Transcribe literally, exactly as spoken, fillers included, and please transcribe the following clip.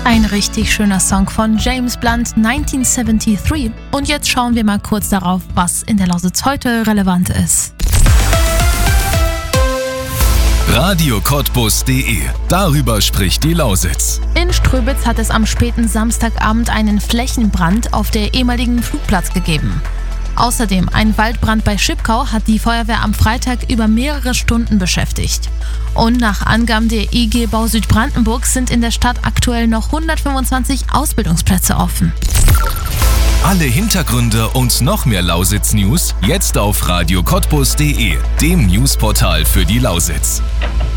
Ein richtig schöner Song von James Blunt, neunzehnhundertdreiundsiebzig. Und jetzt schauen wir mal kurz darauf, was in der Lausitz heute relevant ist. Radio Cottbus punkt de. Darüber spricht die Lausitz. In Ströbitz hat es am späten Samstagabend einen Flächenbrand auf der ehemaligen Flugplatz gegeben. Außerdem ein Waldbrand bei Schipkau hat die Feuerwehr am Freitag über mehrere Stunden beschäftigt. Und nach Angaben der I G Bau Südbrandenburg sind in der Stadt aktuell noch hundertfünfundzwanzig Ausbildungsplätze offen. Alle Hintergründe und noch mehr Lausitz-News jetzt auf Radio Cottbus punkt de, dem Newsportal für die Lausitz.